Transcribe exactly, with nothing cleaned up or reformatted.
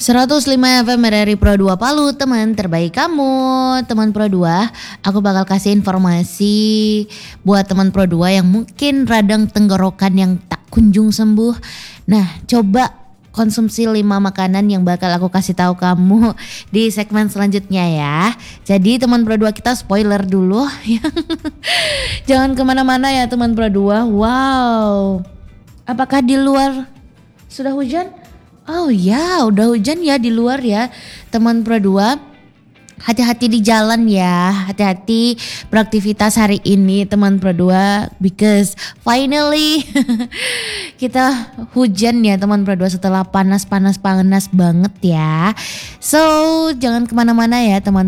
seratus lima F M R R I Pro dua Palu, teman terbaik kamu. Teman Pro dua, aku bakal kasih informasi buat teman Pro dua yang mungkin radang tenggorokan yang tak kunjung sembuh. Nah, coba konsumsi lima makanan yang bakal aku kasih tahu kamu di segmen selanjutnya ya. Jadi teman Pro dua, kita spoiler dulu. Jangan kemana-mana ya teman Pro dua. Wow, apakah di luar sudah hujan? Oh ya, udah hujan ya di luar ya teman Pro dua. Hati-hati di jalan ya, hati-hati beraktivitas hari ini teman Pro dua, because finally kita hujan ya teman Pro dua setelah panas-panas panas banget ya. So jangan kemana-mana ya teman